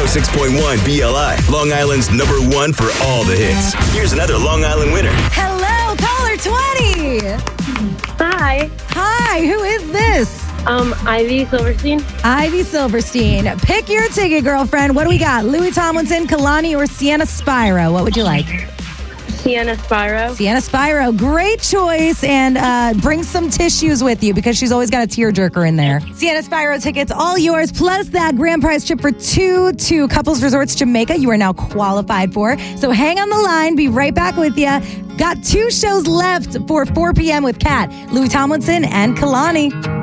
106.1 BLI, Long Island's #1 for all the hits. Here's another Long Island winner. Hello, caller 20. Hi. Hi, who is this? Ivy Silverstein. Ivy Silverstein. Pick your ticket, girlfriend. What do we got? Louis Tomlinson, Kalani, or Sienna Spyro? What would you like? Sienna Spyro. Sienna Spyro. Great choice. And bring some tissues with you because she's always got a tearjerker in there. Sienna Spyro tickets, all yours, plus that grand prize trip for 2 to Couples Resorts Jamaica you are now qualified for. So hang on the line. Be right back with you. Got 2 shows left for 4 p.m. with Kat, Louis Tomlinson, and Kalani.